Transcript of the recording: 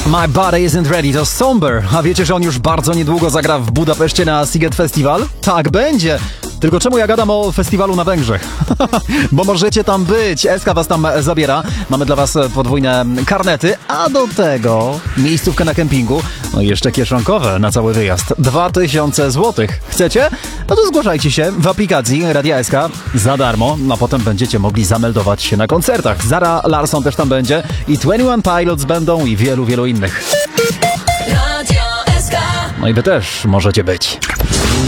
My Body Isn't Ready to Somber. A wiecie, że on już bardzo niedługo zagra w Budapeszcie na Sziget Festival? Tak będzie. Tylko czemu ja gadam o festiwalu na Węgrzech? Bo możecie tam być. SK was tam zabiera. Mamy dla was podwójne karnety, a do tego miejscówkę na kempingu. No i jeszcze kieszonkowe na cały wyjazd. 2000 zł. Chcecie? No to zgłaszajcie się w aplikacji Radia SK za darmo. No a potem będziecie mogli zameldować się na koncertach. Zara Larsson też tam będzie i 21 Pilots będą i wielu innych. Radio SK. No i wy też możecie być.